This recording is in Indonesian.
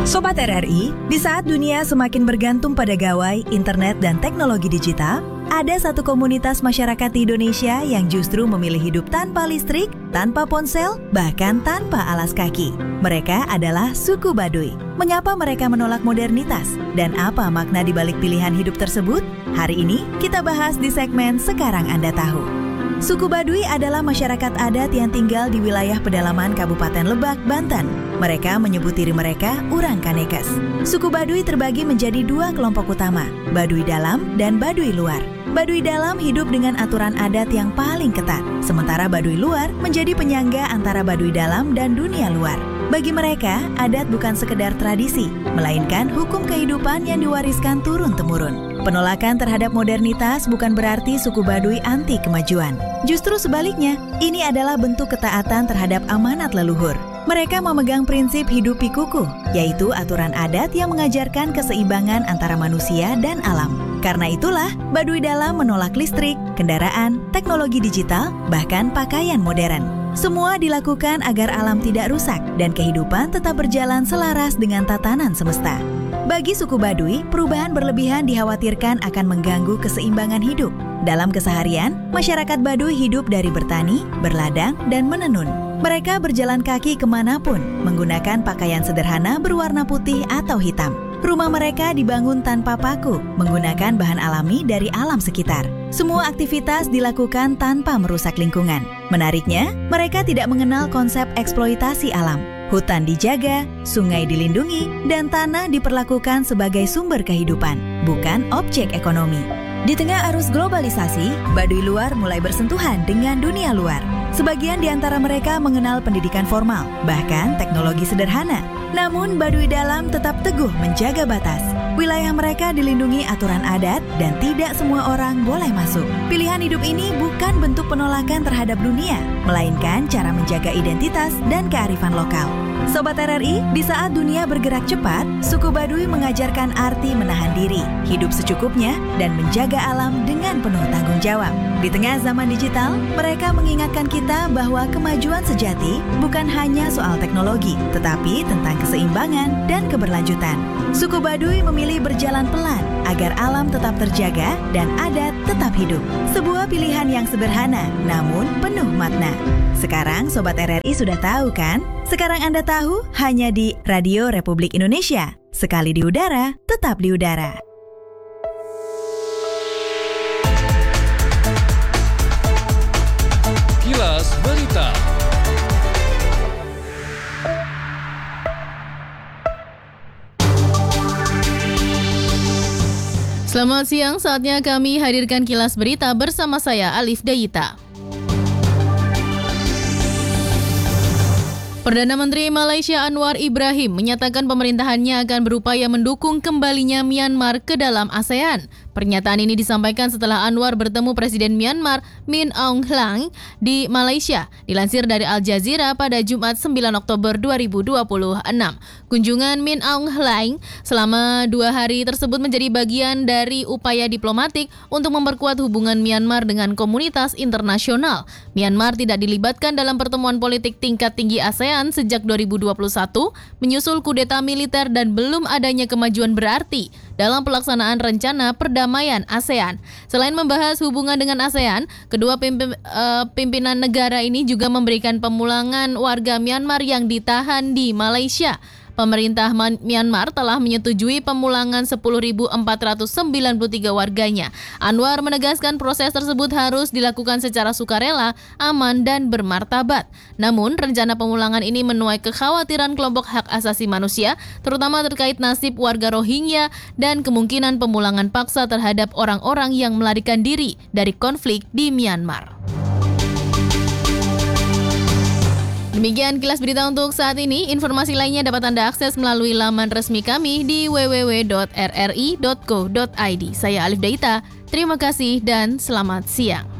Sobat RRI, di saat dunia semakin bergantung pada gawai, internet, dan teknologi digital, ada satu komunitas masyarakat di Indonesia yang justru memilih hidup tanpa listrik, tanpa ponsel, bahkan tanpa alas kaki. Mereka adalah suku Baduy. Mengapa mereka menolak modernitas? Dan apa makna di balik pilihan hidup tersebut? Hari ini kita bahas di segmen Sekarang Anda Tahu. Suku Baduy adalah masyarakat adat yang tinggal di wilayah pedalaman Kabupaten Lebak, Banten. Mereka menyebut diri mereka Urang Kanekes. Suku Baduy terbagi menjadi dua kelompok utama, Baduy Dalam dan Baduy Luar. Baduy Dalam hidup dengan aturan adat yang paling ketat, sementara Baduy Luar menjadi penyangga antara Baduy Dalam dan dunia luar. Bagi mereka, adat bukan sekedar tradisi, melainkan hukum kehidupan yang diwariskan turun-temurun. Penolakan terhadap modernitas bukan berarti suku Baduy anti kemajuan. Justru sebaliknya, ini adalah bentuk ketaatan terhadap amanat leluhur. Mereka memegang prinsip hidup pikukuh, yaitu aturan adat yang mengajarkan keseimbangan antara manusia dan alam. Karena itulah, Baduy Dalam menolak listrik, kendaraan, teknologi digital, bahkan pakaian modern. Semua dilakukan agar alam tidak rusak dan kehidupan tetap berjalan selaras dengan tatanan semesta. Bagi suku Baduy, perubahan berlebihan dikhawatirkan akan mengganggu keseimbangan hidup. Dalam keseharian, masyarakat Baduy hidup dari bertani, berladang, dan menenun. Mereka berjalan kaki kemanapun, menggunakan pakaian sederhana berwarna putih atau hitam. Rumah mereka dibangun tanpa paku, menggunakan bahan alami dari alam sekitar. Semua aktivitas dilakukan tanpa merusak lingkungan. Menariknya, mereka tidak mengenal konsep eksploitasi alam. Hutan dijaga, sungai dilindungi, dan tanah diperlakukan sebagai sumber kehidupan, bukan objek ekonomi. Di tengah arus globalisasi, Baduy Luar mulai bersentuhan dengan dunia luar. Sebagian di antara mereka mengenal pendidikan formal, bahkan teknologi sederhana. Namun Baduy Dalam tetap teguh menjaga batas. Wilayah mereka dilindungi aturan adat dan tidak semua orang boleh masuk. Pilihan hidup ini bukan bentuk penolakan terhadap dunia, melainkan cara menjaga identitas dan kearifan lokal. Sobat RRI, di saat dunia bergerak cepat, suku Baduy mengajarkan arti menahan diri, hidup secukupnya, dan menjaga alam dengan penuh tanggung jawab. Di tengah zaman digital, mereka mengingatkan kita bahwa kemajuan sejati bukan hanya soal teknologi, tetapi tentang keseimbangan dan keberlanjutan. Suku Baduy memilih berjalan pelan agar alam tetap terjaga dan adat tetap hidup. Sebuah pilihan yang sederhana, namun penuh makna. Sekarang Sobat RRI sudah tahu kan? Sekarang Anda tahu hanya di Radio Republik Indonesia. Sekali di udara, tetap di udara. Kilas Berita. Selamat siang, saatnya kami hadirkan Kilas Berita bersama saya Alif Dayita. Perdana Menteri Malaysia Anwar Ibrahim menyatakan pemerintahannya akan berupaya mendukung kembalinya Myanmar ke dalam ASEAN. Pernyataan ini disampaikan setelah Anwar bertemu Presiden Myanmar Min Aung Hlaing di Malaysia, dilansir dari Al Jazeera pada Jumat 9 Oktober 2026. Kunjungan Min Aung Hlaing selama 2 hari tersebut menjadi bagian dari upaya diplomatik untuk memperkuat hubungan Myanmar dengan komunitas internasional. Myanmar tidak dilibatkan dalam pertemuan politik tingkat tinggi ASEAN sejak 2021, menyusul kudeta militer dan belum adanya kemajuan berarti dalam pelaksanaan rencana perdamaian ASEAN. Selain membahas hubungan dengan ASEAN, kedua pimpinan negara ini juga memberikan pemulangan warga Myanmar yang ditahan di Malaysia. Pemerintah Myanmar telah menyetujui pemulangan 10.493 warganya. Anwar menegaskan proses tersebut harus dilakukan secara sukarela, aman, dan bermartabat. Namun, rencana pemulangan ini menuai kekhawatiran kelompok hak asasi manusia, terutama terkait nasib warga Rohingya dan kemungkinan pemulangan paksa terhadap orang-orang yang melarikan diri dari konflik di Myanmar. Demikian kilas berita untuk saat ini. Informasi lainnya dapat Anda akses melalui laman resmi kami di www.rri.co.id. Saya Alif Daita, terima kasih dan selamat siang.